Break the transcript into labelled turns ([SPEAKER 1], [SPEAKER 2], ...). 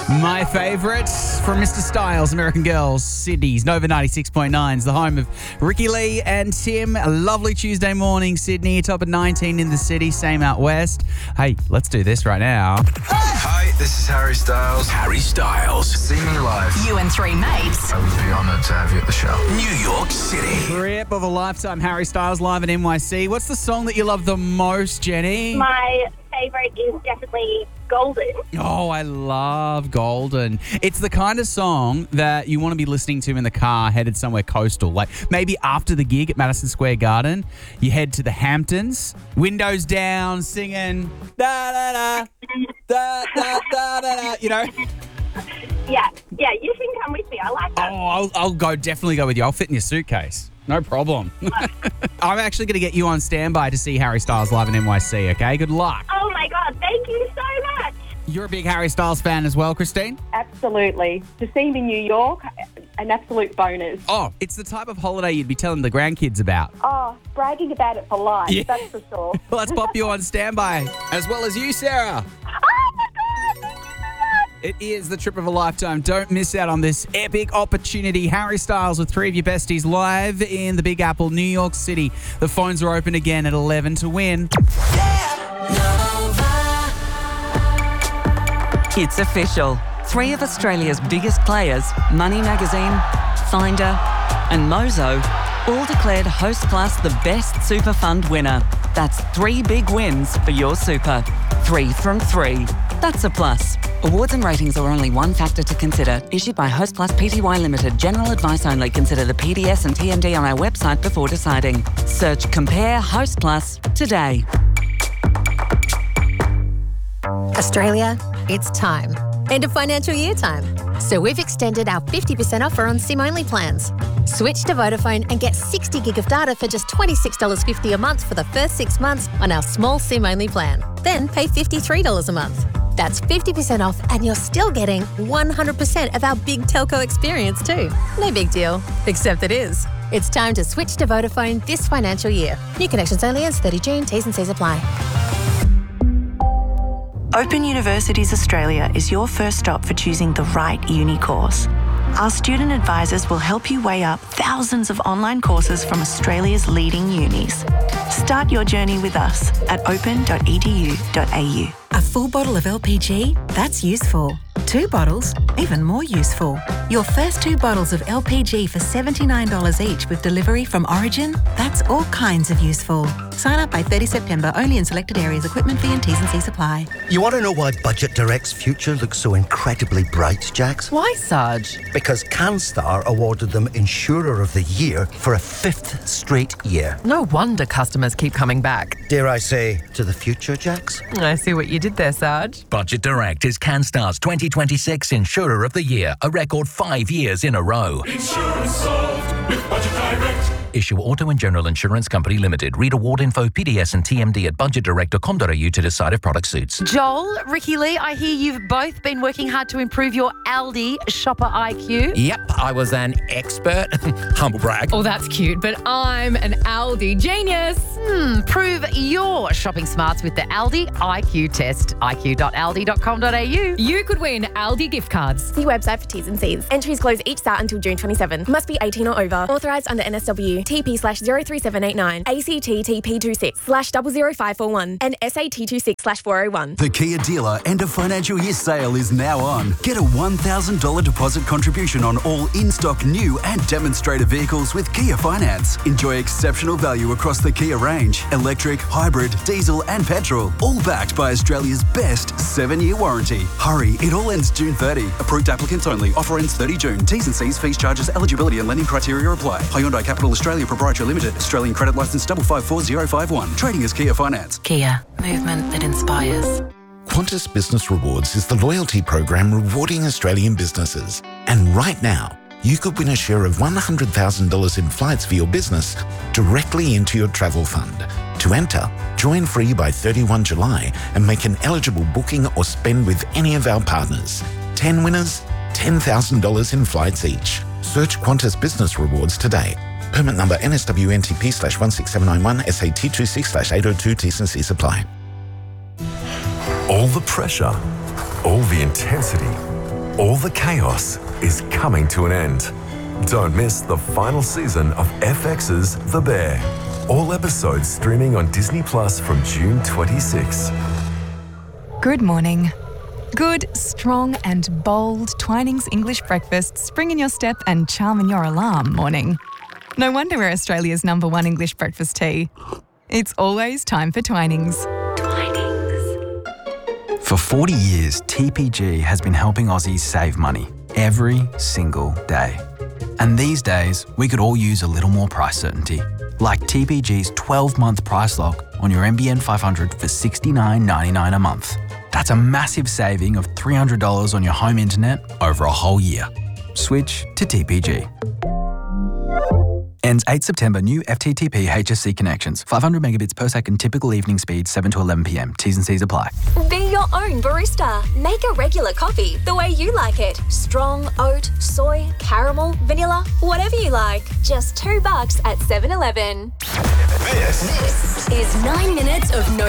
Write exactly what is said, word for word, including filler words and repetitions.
[SPEAKER 1] My favourite from Mister Styles, American Girls, Sydney's Nova ninety-six point nine is the home of Ricky Lee and Tim. A lovely Tuesday morning, Sydney, top of nineteen in the city, same out west. Hey, let's do this right now.
[SPEAKER 2] Hi, this is Harry Styles.
[SPEAKER 3] Harry Styles.
[SPEAKER 2] See me live.
[SPEAKER 4] You and three mates.
[SPEAKER 2] I would be honoured to have you at the show.
[SPEAKER 3] New York City.
[SPEAKER 1] Trip of a lifetime, Harry Styles live at N Y C. What's the song that you love the most, Jenny?
[SPEAKER 5] My favourite is definitely Golden.
[SPEAKER 1] Oh, I love Golden. It's the kind of song that you want to be listening to in the car headed somewhere coastal. Like maybe after the gig at Madison Square Garden, you head to the Hamptons, windows down, singing da da da da da da da da. You know.
[SPEAKER 5] Yeah, yeah, you can come with me. I like that.
[SPEAKER 1] Oh, I'll, I'll go definitely go with you. I'll fit in your suitcase. No problem. I'm actually going to get you on standby to see Harry Styles live in N Y C, okay? Good luck.
[SPEAKER 5] Oh, my God. Thank you so much.
[SPEAKER 1] You're a big Harry Styles fan as well, Christine?
[SPEAKER 6] Absolutely. To see him in New York, an absolute bonus.
[SPEAKER 1] Oh, it's the type of holiday you'd be telling the grandkids about.
[SPEAKER 6] Oh, bragging about it for life,
[SPEAKER 1] Yeah.
[SPEAKER 6] that's for sure.
[SPEAKER 1] Let's pop you on standby, as well as you, Sarah.
[SPEAKER 5] Oh, my God. Thank you so much.
[SPEAKER 1] It is the trip of a lifetime. Don't miss out on this epic opportunity. Harry Styles with three of your besties live in the Big Apple, New York City. The phones are open again at eleven to win.
[SPEAKER 7] It's official. Three of Australia's biggest players, Money Magazine, Finder and Mozo, all declared Hostplus the best super fund winner. That's three big wins for your super. Three from three. That's a plus. Awards and ratings are only one factor to consider. Issued by Hostplus Pty Limited. General advice only. Consider the P D S and T M D on our website before deciding. Search Compare Hostplus today.
[SPEAKER 8] Australia, it's time. End of financial year time. So we've extended our fifty percent offer on SIM-only plans. Switch to Vodafone and get sixty gig of data for just twenty-six dollars fifty a month for the first six months on our small SIM-only plan. Then pay fifty-three dollars a month. That's fifty percent off and you're still getting one hundred percent of our big telco experience too. No big deal, except it is. It's time to switch to Vodafone this financial year. New connections only ends thirty June. T's and C's apply.
[SPEAKER 9] Open Universities Australia is your first stop for choosing the right uni course. Our student advisors will help you weigh up thousands of online courses from Australia's leading unis. Start your journey with us at open dot e d u dot a u.
[SPEAKER 10] A full bottle of L P G? That's useful. Two bottles? Even more useful. Your first two bottles of L P G for seventy-nine dollars each with delivery from Origin? That's all kinds of useful. Sign up by thirtieth September, only in selected areas. Equipment fee and T's and C's apply.
[SPEAKER 11] You want to know why Budget Direct's future looks so incredibly bright, Jax?
[SPEAKER 12] Why, Sarge?
[SPEAKER 11] Because CanStar awarded them Insurer of the Year for a fifth straight year.
[SPEAKER 12] No wonder customers keep coming back.
[SPEAKER 11] Dare I say, to the future, Jax?
[SPEAKER 12] I see what you did there, Sarge.
[SPEAKER 3] Budget Direct is CanStar's twenty twenty-six Insurer of the Year, a record five years in a row.
[SPEAKER 13] Insurance solved with Budget Direct.
[SPEAKER 3] Issue Auto and General Insurance Company Limited. Read award info, P D S and T M D at budget direct dot com dot a u to decide if product suits.
[SPEAKER 14] Joel, Ricky Lee, I hear you've both been working hard to improve your Aldi shopper I Q.
[SPEAKER 15] Yep, I was an expert. Humble brag.
[SPEAKER 14] Oh, that's cute, but I'm an Aldi genius. Hmm, prove your shopping smarts with the Aldi I Q test. I Q dot aldi dot com dot a u. You could win Aldi gift cards.
[SPEAKER 16] See website for T's and C's. Entries close each start until June twenty-seventh. Must be eighteen or over. Authorised under N S W. T P slash zero three seven eight nine. A C T T P two six slash double zero five four one. And S A T two six slash four oh one.
[SPEAKER 17] The Kia dealer end of financial year sale is now on. Get a one thousand dollars deposit contribution on all in-stock new and demonstrator vehicles with Kia Finance. Enjoy exceptional value across the Kia range. Electric, hybrid, diesel and petrol. All backed by Australia's best seven-year warranty. Hurry, it all ends June thirtieth. Approved applicants only. Offer ends thirtieth June. T's and C's, fees, charges, eligibility and lending criteria apply. Hyundai Capital Australia Proprietary Limited. Australian credit licence five five four zero five one. Trading as Kia Finance.
[SPEAKER 10] Kia. Movement that inspires.
[SPEAKER 18] Qantas Business Rewards is the loyalty program rewarding Australian businesses. And right now, you could win a share of one hundred thousand dollars in flights for your business directly into your travel fund. To enter, join free by thirty-first July and make an eligible booking or spend with any of our partners. ten winners, ten thousand dollars in flights each. Search Qantas Business Rewards today. Permit number N S W N T P slash one six seven nine one S A T two six slash eight oh two T's and C's apply.
[SPEAKER 19] All the pressure, all the intensity,
[SPEAKER 4] All the chaos is coming to an end. Don't miss the final season of F X's The Bear. All episodes streaming on Disney Plus from June twenty-sixth.
[SPEAKER 19] Good morning. Good, strong and bold Twinings English breakfast spring in your step and charm in your alarm morning. No wonder we're Australia's number one English breakfast tea. It's always time for Twinings.
[SPEAKER 20] For forty years, T P G has been helping Aussies save money every single day. And these days, we could all use a little more price certainty, like T P G's twelve-month price lock on your N B N five hundred for sixty-nine ninety-nine a month. That's a massive saving of three hundred dollars on your home internet over a whole year. Switch to T P G. Ends eighth September. New F T T P H S C connections. five hundred megabits per second. Typical evening speed seven to eleven p m. T's and C's apply.
[SPEAKER 21] Be your own barista. Make a regular coffee the way you like it. Strong, oat, soy, caramel, vanilla, whatever you like. Just two bucks at seven eleven.
[SPEAKER 13] This,
[SPEAKER 21] This is nine minutes of no